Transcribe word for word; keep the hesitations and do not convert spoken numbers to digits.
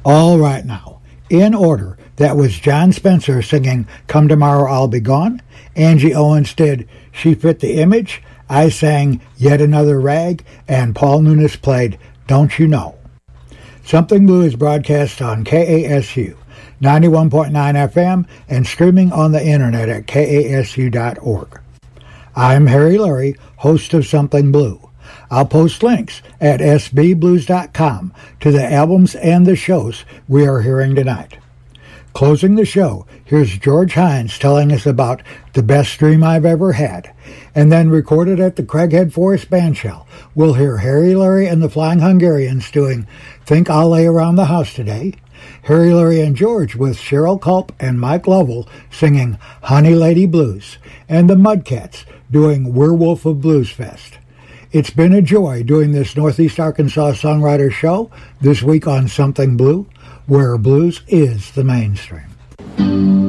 All right now, in order, that was John Spencer singing Come Tomorrow I'll Be Gone. Angie Owens did She Fit the Image. I sang Yet Another Rag. And Paul Nunes played Don't You Know. Something Blue is broadcast on K A S U ninety-one point nine F M and streaming on the internet at K A S U dot org. I'm Harry Lurie, host of Something Blue. I'll post links at S B blues dot com to the albums and the shows we are hearing tonight. Closing the show, here's George Hines telling us about The Best Dream I've Ever Had. And then recorded at the Craighead Forest Bandshell, we'll hear Harry Lurie and the Flying Hungarians doing Think I'll Lay Around the House Today, Harry Lurie and George with Cheryl Culp and Mike Lovell singing Honey Lady Blues, and the Mudcats doing Werewolf of Blues Fest. It's been a joy doing this Northeast Arkansas Songwriter Show this week on Something Blue, where blues is the mainstream.